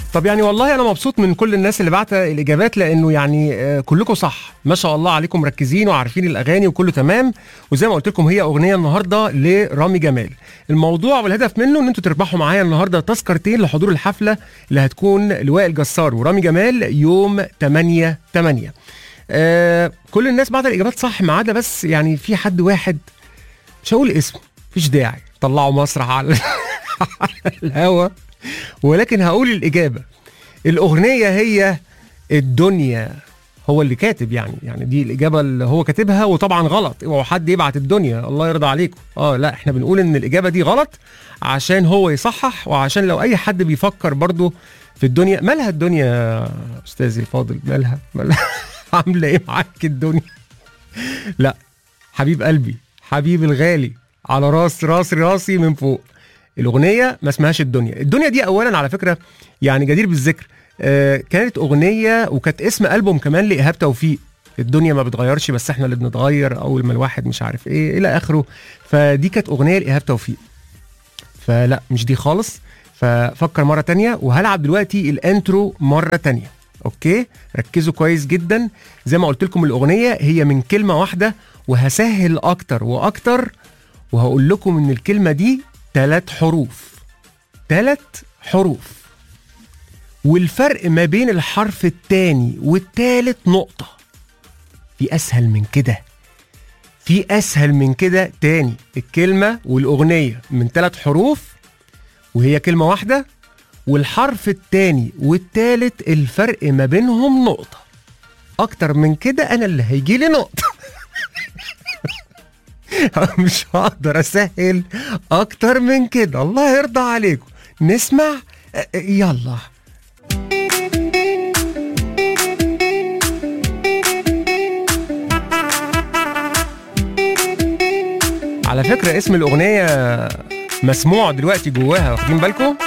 طب يعني والله انا مبسوط من كل الناس اللي بعت الاجابات، لانه يعني كلكم صح ما شاء الله عليكم، مركزين وعارفين الاغاني وكله تمام. وزي ما قلت لكم هي اغنيه النهارده لرامي جمال. الموضوع والهدف منه ان انتوا تربحوا معايا النهارده تذكرتين لحضور الحفله اللي هتكون لوائل جسار ورامي جمال يوم 8/8. كل الناس بعت الاجابات صح ما عدا بس يعني في حد واحد مش هقول اسمه، مفيش داعي طلعوا مسرح على الهوا، ولكن هقول الإجابة. الأغنية هي الدنيا. هو اللي كاتب يعني دي الإجابة اللي هو كاتبها، وطبعا غلط. اوعوا حد يبعت الدنيا، الله يرضى عليكم. لا احنا بنقول ان الإجابة دي غلط عشان هو يصحح، وعشان لو أي حد بيفكر برضو في الدنيا. مالها الدنيا يا أستاذي الفاضل؟ مالها عاملة ايه معاك الدنيا؟ لا حبيب قلبي، حبيب الغالي، على راسي من فوق. الأغنية ما اسمهاش الدنيا دي أولا على فكرة يعني جدير بالذكر. كانت أغنية وكانت اسم ألبوم كمان لإيهاب توفيق. الدنيا ما بتغيرش بس احنا اللي بنتغير، أول ما الواحد مش عارف ايه إلى آخره. فدي كانت أغنية لإيهاب توفيق، فلا مش دي خالص. ففكر مرة تانية، وهلعب دلوقتي الانترو مرة تانية. اوكي ركزوا كويس جدا. زي ما قلت لكم الأغنية هي من كلمة واحدة، وهسهل أكتر وأكتر، وهقول لكم إن الكلمة دي 3 حروف، والفرق ما بين الحرف الثاني والثالث نقطة. في أسهل من كده تاني. الكلمة والأغنية من 3 حروف وهي كلمة واحدة، والحرف الثاني والثالث الفرق ما بينهم نقطة. أكتر من كده أنا اللي هيجي لي نقطة. مش هقدر أسهل أكتر من كده، الله يرضى عليكم. نسمع يلا. على فكرة اسم الأغنية مسموع دلوقتي جواها، واخدين بالكم؟